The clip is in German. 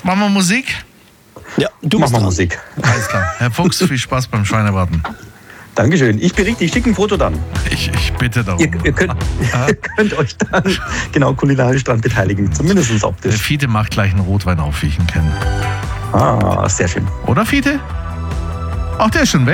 Machen wir Musik? Ja, du machst Musik. Alles klar. Herr Fuchs, viel Spaß beim Schweinebraten. Dankeschön. Ich berichte, ich schicke ein Foto dann. Ich bitte darum. Ihr könnt euch dann kulinarisch daran beteiligen, zumindest Der optisch. Fiete macht gleich einen Rotwein auf, wie ich ihn kenne. Ah, sehr schön. Oder, Fiete? Ach, der ist schon weg.